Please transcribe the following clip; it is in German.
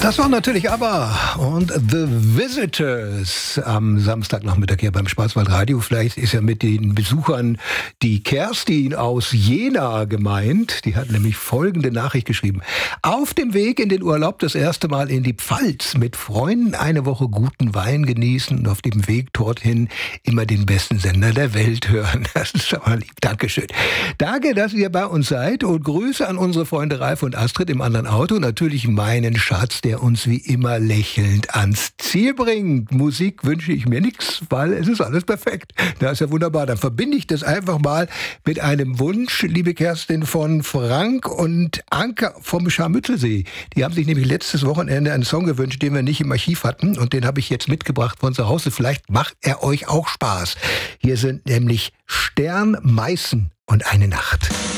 Das war natürlich ABBA und The Visitors am Samstagnachmittag hier beim Schwarzwaldradio. Vielleicht ist ja mit den Besuchern die Kerstin aus Jena gemeint. Die hat nämlich folgende Nachricht geschrieben. Auf dem Weg in den Urlaub das erste Mal in die Pfalz mit Freunden eine Woche guten Wein genießen und auf dem Weg dorthin immer den besten Sender der Welt hören. Das ist schon mal lieb. Dankeschön. Danke, dass ihr bei uns seid und Grüße an unsere Freunde Ralf und Astrid im anderen Auto. Natürlich meinen Schatz, der uns wie immer lächelnd ans Ziel bringt. Musik wünsche ich mir nichts, weil es ist alles perfekt. Das ist ja wunderbar. Dann verbinde ich das einfach mal mit einem Wunsch, liebe Kerstin, von Frank und Anke vom Scharmützelsee. Die haben sich nämlich letztes Wochenende einen Song gewünscht, den wir nicht im Archiv hatten. Und den habe ich jetzt mitgebracht von zu Hause. Vielleicht macht er euch auch Spaß. Hier sind nämlich Stern, Meißen und eine Nacht.